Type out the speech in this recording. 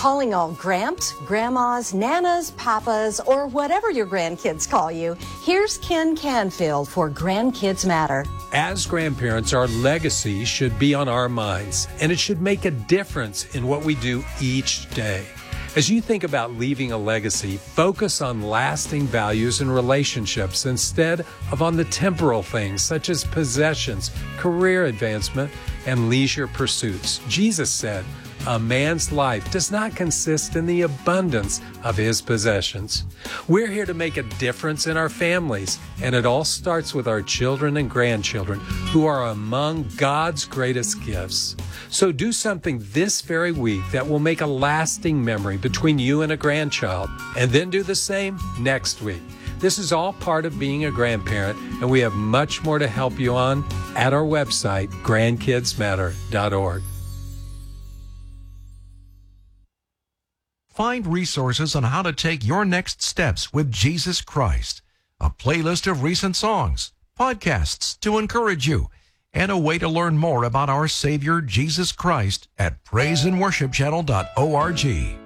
calling all gramps, grandmas, nanas, papas, or whatever your grandkids call you, here's Ken Canfield for Grandkids Matter. As grandparents, our legacy should be on our minds, and it should make a difference in what we do each day. As you think about leaving a legacy, focus on lasting values and relationships instead of on the temporal things such as possessions, career advancement, and leisure pursuits. Jesus said, "A man's life does not consist in the abundance of his possessions." We're here to make a difference in our families, and it all starts with our children and grandchildren, who are among God's greatest gifts. So do something this very week that will make a lasting memory between you and a grandchild, and then do the same next week. This is all part of being a grandparent, and we have much more to help you on at our website, grandkidsmatter.org. Find resources on how to take your next steps with Jesus Christ, a playlist of recent songs, podcasts to encourage you, and a way to learn more about our Savior Jesus Christ at praiseandworshipchannel.org.